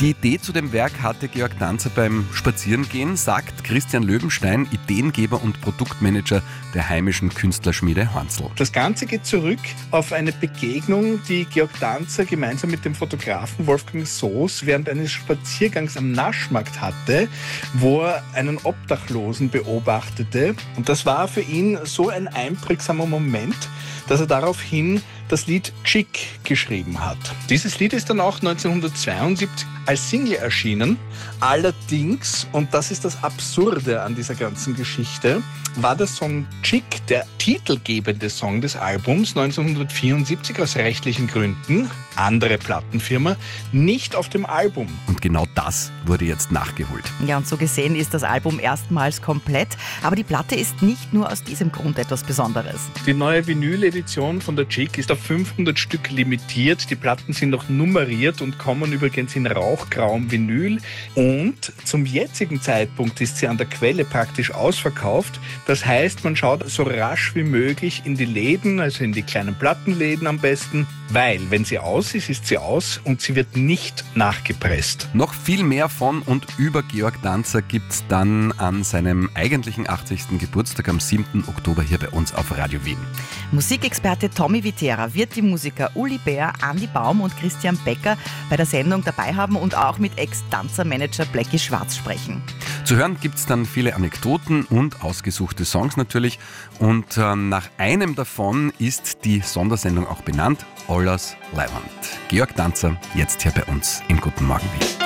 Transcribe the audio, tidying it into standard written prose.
Die Idee zu dem Werk hatte Georg Danzer beim Spazierengehen, sagt Christian Löwenstein, Ideengeber und Produktmanager der heimischen Künstlerschmiede Hornzl. Das Ganze geht zurück auf eine Begegnung, die Georg Danzer gemeinsam mit dem Fotografen Wolfgang Soos während eines Spaziergangs am Naschmarkt hatte, wo er einen Obdachlosen beobachtete. Und das war für ihn so ein einprägsamer Moment, dass er daraufhin das Lied Chick geschrieben hat. Dieses Lied ist dann auch 1972 als Single erschienen. Allerdings, und das ist das Absurde an dieser ganzen Geschichte, war der Song Chick der titelgebende Song des Albums 1974 aus rechtlichen Gründen, andere Plattenfirma, nicht auf dem Album. Und genau das wurde jetzt nachgeholt. Ja, und so gesehen ist das Album erstmals komplett. Aber die Platte ist nicht nur aus diesem Grund etwas Besonderes. Die neue Vinyl-Edition von der Chick ist auf 500 Stück limitiert. Die Platten sind noch nummeriert und kommen übrigens in rauchgrauem Vinyl. Und zum jetzigen Zeitpunkt ist sie an der Quelle praktisch ausverkauft. Das heißt, man schaut so rasch wie möglich in die Läden, also in die kleinen Plattenläden am besten, weil wenn sie aus ist sie aus und sie wird nicht nachgepresst. Noch viel mehr von und über Georg Danzer gibt's dann an seinem eigentlichen 80. Geburtstag am 7. Oktober hier bei uns auf Radio Wien. Musikexperte Tommy Wittera wird die Musiker Uli Bär, Andi Baum und Christian Becker bei der Sendung dabei haben und auch mit Ex-Danzer-Manager Blackie Schwarz sprechen. Zu hören gibt's dann viele Anekdoten und ausgesuchte Songs natürlich. Und nach einem davon ist die Sondersendung auch benannt, Allers Leiwand. Georg Danzer, jetzt hier bei uns in Guten Morgen Wien.